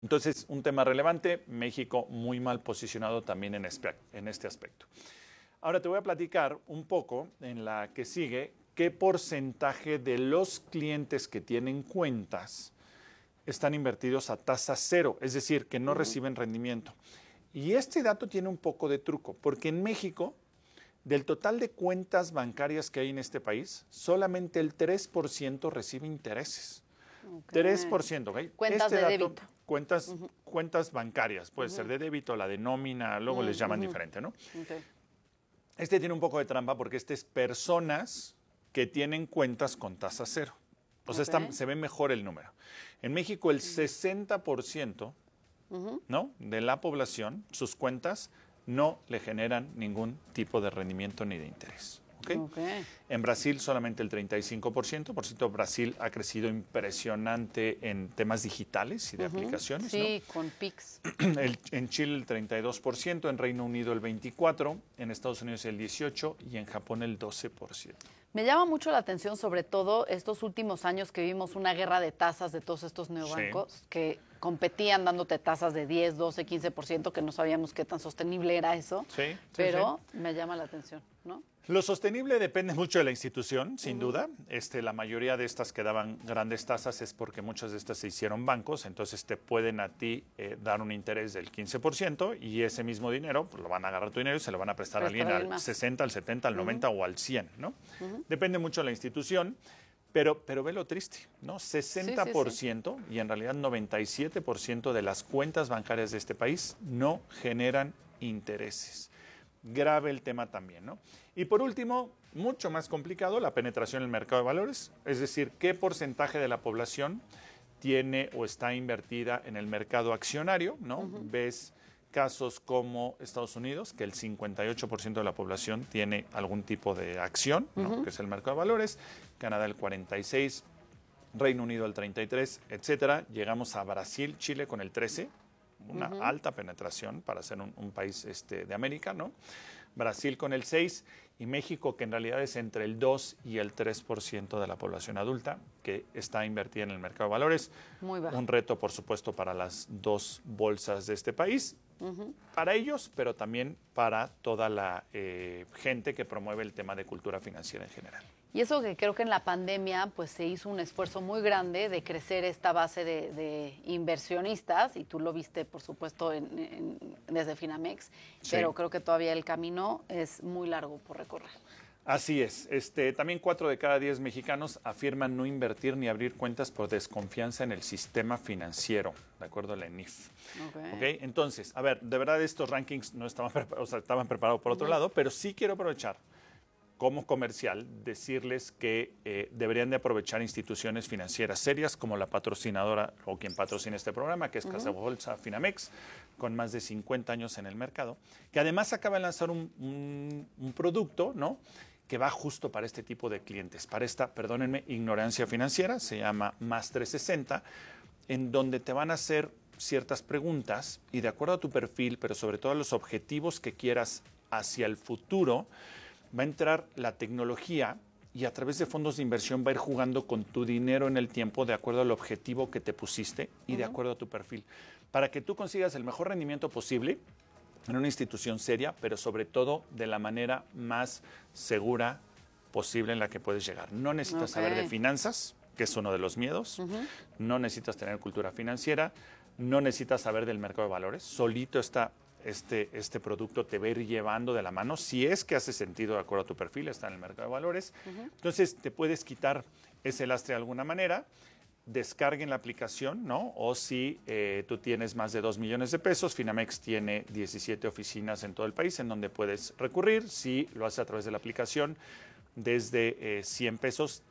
Entonces, un tema relevante, México muy mal posicionado también en este aspecto. Ahora te voy a platicar un poco en la que sigue qué porcentaje de los clientes que tienen cuentas están invertidos a tasa cero, es decir, que no reciben rendimiento. Y este dato tiene un poco de truco, porque en México, del total de cuentas bancarias que hay en este país, solamente el 3% recibe intereses. 3%, ¿ok? Cuentas de débito. Cuentas bancarias, puede ser de débito, la de nómina, luego les llaman diferente, ¿no? Okay. Este tiene un poco de trampa porque este es personas que tienen cuentas con tasa cero. O sea, se ve mejor el número. En México el 60%, ¿no?, de la población, sus cuentas no le generan ningún tipo de rendimiento ni de interés. ¿Okay? En Brasil solamente el 35%. Por cierto, Brasil ha crecido impresionante en temas digitales y de aplicaciones. Sí, ¿no? con Pix. En Chile el 32%, en Reino Unido el 24%, en Estados Unidos el 18% y en Japón el 12%. Me llama mucho la atención, sobre todo estos últimos años que vimos una guerra de tasas de todos estos neobancos que competían dándote tasas de 10, 12, 15%, que no sabíamos qué tan sostenible era eso, pero me llama la atención, ¿no? Lo sostenible depende mucho de la institución, sin duda. La mayoría de estas que daban grandes tasas es porque muchas de estas se hicieron bancos, entonces te pueden a ti dar un interés del 15% y ese mismo dinero, pues lo van a agarrar tu dinero y se lo van a prestar a alguien al 60, al 70, al 90 o al 100, ¿no? Depende mucho de la institución. Pero ve lo triste, ¿no? 60% y en realidad 97% de las cuentas bancarias de este país no generan intereses. Grave el tema también, ¿no? Y por último, mucho más complicado, la penetración en el mercado de valores, es decir, qué porcentaje de la población tiene o está invertida en el mercado accionario, ¿no? Ves casos como Estados Unidos, que el 58% de la población tiene algún tipo de acción, ¿no?, que es el mercado de valores, Canadá el 46%, Reino Unido el 33%, etcétera. Llegamos a Brasil, Chile con el 13%, una alta penetración para ser un país de América, ¿no? Brasil con el 6% y México, que en realidad es entre el 2 y el 3% de la población adulta que está invertida en el mercado de valores. Muy bajo. Un reto, por supuesto, para las dos bolsas de este país, para ellos, pero también para toda la gente que promueve el tema de cultura financiera en general. Y eso que creo que en la pandemia pues se hizo un esfuerzo muy grande de crecer esta base de inversionistas, y tú lo viste, por supuesto, desde Finamex, pero creo que todavía el camino es muy largo por recorrer. Así es. También 4 de cada 10 mexicanos afirman no invertir ni abrir cuentas por desconfianza en el sistema financiero, de acuerdo a la ENIF. Okay. Entonces, a ver, de verdad estos rankings no estaban estaban preparados por otro lado, pero sí quiero aprovechar como comercial decirles que deberían de aprovechar instituciones financieras serias como la patrocinadora o quien patrocina este programa, que es Casa Bolsa Finamex, con más de 50 años en el mercado, que además acaba de lanzar un producto, ¿no?, que va justo para este tipo de clientes, para esta, perdónenme, ignorancia financiera, se llama Más 360, en donde te van a hacer ciertas preguntas y de acuerdo a tu perfil, pero sobre todo a los objetivos que quieras hacia el futuro, va a entrar la tecnología y a través de fondos de inversión va a ir jugando con tu dinero en el tiempo de acuerdo al objetivo que te pusiste y de acuerdo a tu perfil, para que tú consigas el mejor rendimiento posible en una institución seria, pero sobre todo de la manera más segura posible en la que puedes llegar. No necesitas saber de finanzas, que es uno de los miedos, no necesitas tener cultura financiera, no necesitas saber del mercado de valores, solito está este producto te va a ir llevando de la mano, si es que hace sentido de acuerdo a tu perfil, está en el mercado de valores. Entonces te puedes quitar ese lastre de alguna manera, descarguen la aplicación, ¿no? O si tú tienes más de 2 millones de pesos, Finamex tiene 17 oficinas en todo el país en donde puedes recurrir. Si lo haces a través de la aplicación, desde 100 pesos,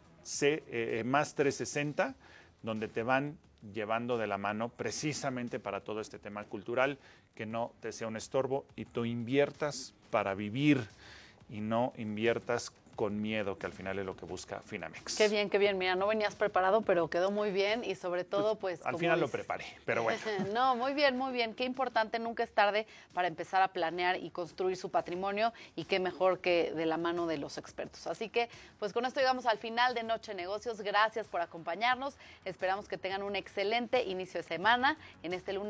más 360, donde te van llevando de la mano precisamente para todo este tema cultural, que no te sea un estorbo y tú inviertas para vivir y no inviertas con miedo, que al final es lo que busca Finamex. Qué bien, qué bien. Mira, no venías preparado, pero quedó muy bien y sobre todo, pues... Al final lo preparé, pero bueno. No, muy bien, muy bien. Qué importante, nunca es tarde para empezar a planear y construir su patrimonio y qué mejor que de la mano de los expertos. Así que, pues con esto llegamos al final de Noche Negocios. Gracias por acompañarnos. Esperamos que tengan un excelente inicio de semana en este lunes.